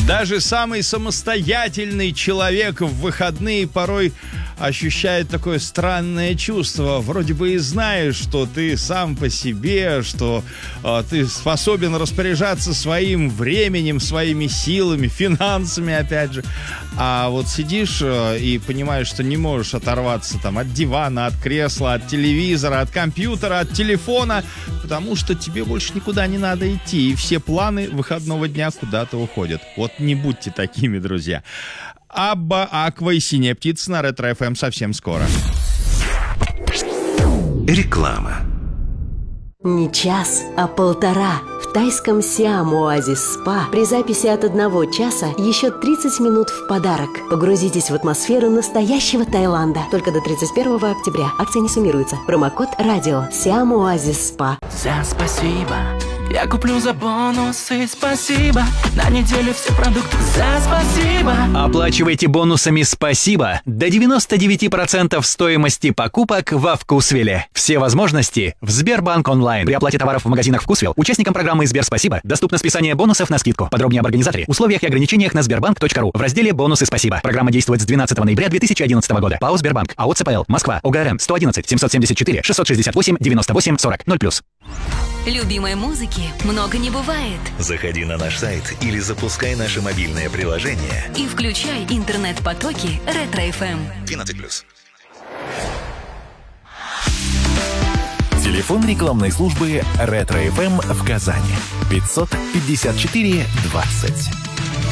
Даже самый самостоятельный человек в выходные порой ощущает такое странное чувство. Вроде бы и знаешь, что ты сам по себе, что ты способен распоряжаться своим временем, своими силами, финансами, опять же. А вот сидишь и понимаешь, что не можешь оторваться там от дивана, от кресла, от телевизора, от компьютера, от телефона, потому что тебе больше никуда не надо идти, и все планы выходного дня куда-то уходят. Вот не будьте такими, друзья. Абба, Аква и Синяя птица на Ретро-ФМ совсем скоро. Реклама. Не час, а полтора. В тайском Siam Oasis Spa при записи от 1 часа еще 30 минут в подарок. Погрузитесь в атмосферу настоящего Таиланда. Только до 31 октября. Акция не суммируется. Промокод радио Siam Oasis Spa. За спасибо. Я куплю за бонусы, спасибо. На неделю все продукты за спасибо. Оплачивайте бонусами «Спасибо» до 99% стоимости покупок во Вкусвилле. Все возможности в Сбербанк онлайн. При оплате товаров в магазинах Вкусвилл участникам программы Сбер Спасибо доступно списание бонусов на скидку. Подробнее об организаторе, условиях и ограничениях на sberbank.ru в разделе «Бонусы Спасибо». Программа действует с 12 ноября 2011 года. ПАО «Сбербанк». АО ЦПЛ. Москва. ОГРН 111 774 668 98 40 0+. Любимой музыки много не бывает. Заходи на наш сайт или запускай наше мобильное приложение И включай интернет-потоки Ретро-ФМ. 12+. Телефон рекламной службы Ретро-ФМ в Казани. 554 20.